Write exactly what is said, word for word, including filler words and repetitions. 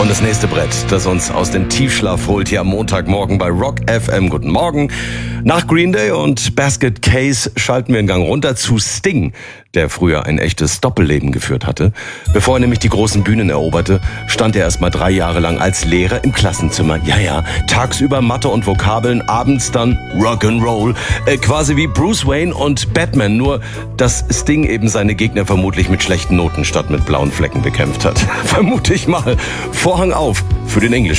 Und das nächste Brett, das uns aus dem Tiefschlaf holt, hier am Montagmorgen bei Rock F M. Guten Morgen. Nach Green Day und Basket Case schalten wir den Gang runter zu Sting, der früher ein echtes Doppelleben geführt hatte. Bevor er nämlich die großen Bühnen eroberte, stand er erst mal drei Jahre lang als Lehrer im Klassenzimmer. Ja, ja, tagsüber Mathe und Vokabeln, abends dann Rock'n'Roll. Äh, quasi wie Bruce Wayne und Batman, nur dass Sting eben seine Gegner vermutlich mit schlechten Noten statt mit blauen Flecken bekämpft hat. Vermute ich mal. Vorhang auf für den English